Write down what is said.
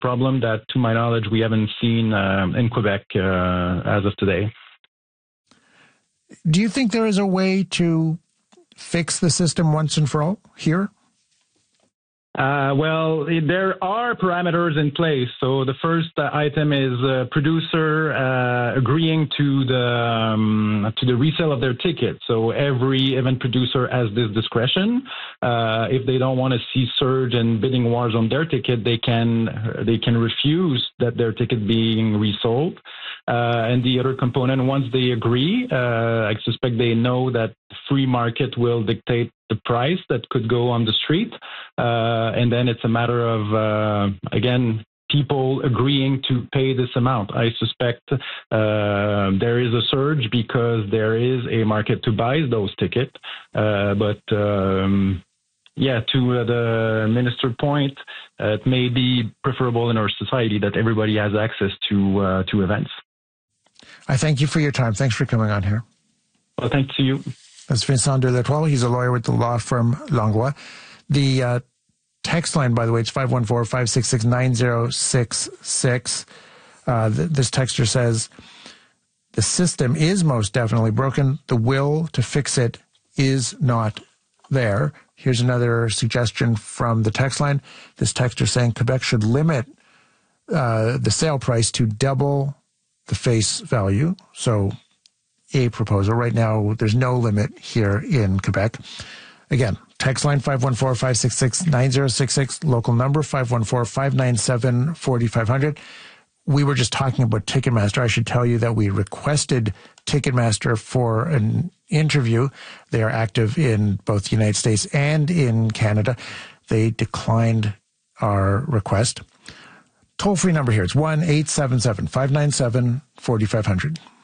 problem that, to my knowledge, we haven't seen in Quebec as of today. Do you think there is a way to fix the system once and for all here? Well, there are parameters in place. So the first item is producer agreeing to the resale of their ticket. So every event producer has this discretion. If they don't want to see surge and bidding wars on their ticket, they can refuse that their ticket being resold. And the other component, once they agree, I suspect they know that free market will dictate the price that could go on the street. And then it's a matter of, again, people agreeing to pay this amount. I suspect there is a surge because there is a market to buy those tickets. But to the minister's point, it may be preferable in our society that everybody has access to events. I thank you for your time. Thanks for coming on here. Well, thanks to you. That's Vincent Delétoile. He's a lawyer with the law firm Langlois. The text line, by the way, it's 514-566-9066. This texter says, the system is most definitely broken. The will to fix it is not there. Here's another suggestion from the text line. This texter saying Quebec should limit the sale price to double the face value. So a proposal. Right now, there's no limit here in Quebec. Again, text line 514-566-9066, local number 514-597-4500. We were just talking about Ticketmaster. I should tell you that we requested Ticketmaster for an interview. They are active in both the United States and in Canada. They declined our request. Toll-free number here. It's 1-877-597-4500.